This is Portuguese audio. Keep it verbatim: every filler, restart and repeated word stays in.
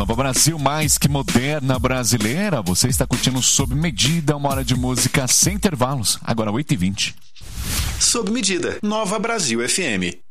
Nova Brasil, mais que moderna brasileira. Você está curtindo Sob Medida, uma hora de música sem intervalos. Agora oito e vinte. Sob Medida, Nova Brasil F M.